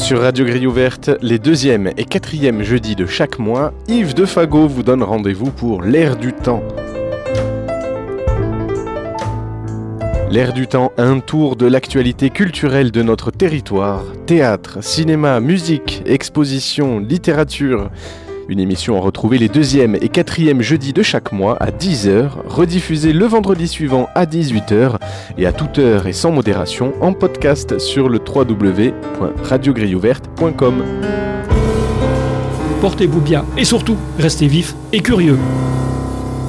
Sur Radio Grille Ouverte, les 2e et 4e jeudis de chaque mois, Yves Defago vous donne rendez-vous pour l'Air du Temps. L'Air du Temps, un tour de l'actualité culturelle de notre territoire. Théâtre, cinéma, musique, exposition, littérature. Une émission à retrouver les 2e et 4e jeudis de chaque mois à 10h, rediffusée le vendredi suivant à 18h et à toute heure et sans modération en podcast sur le www.radiogrilleouverte.com. Portez-vous bien et surtout, restez vifs et curieux.